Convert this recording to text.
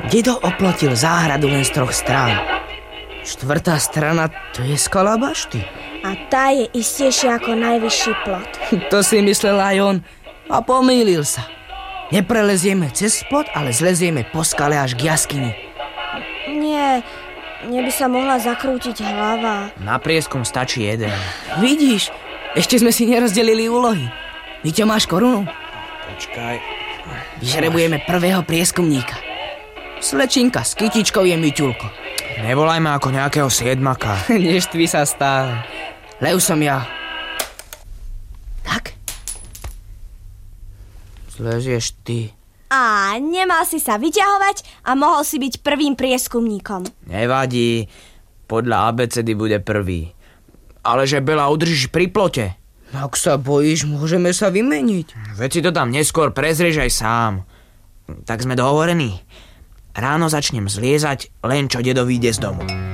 Dedo oplotil záhradu len z 3 strán. 4. strana, to je skala bašty. A tá je istejšia ako najvyšší plot. To si myslel aj on a pomýlil sa. Neprelezieme cez plot, ale zlezieme po skale až k jaskyni. Nie, mne by sa mohla zakrútiť hlava. Na prieskum stačí jeden. Vidíš, ešte sme si nerozdelili úlohy. Víťo, máš korunu? Počkaj. Vyžrebujeme prvého prieskumníka. Slečinka s kytičkou je Miťulko. Nevolaj ma ako nejakého siedmaka. Neštví sa stále. Lev som ja. Tak? Zlezieš ty. A nemal si sa vyťahovať a mohol si byť prvým prieskumníkom. Nevadí, podľa abecedy bude prvý. Ale že Bela udržíš pri plote. Ak sa bojíš, môžeme sa vymeniť. Veď si to tam neskôr prezrieš aj sám. Tak sme dohovorení. Ráno začnem zliezať, len čo dedo vyjde z domu.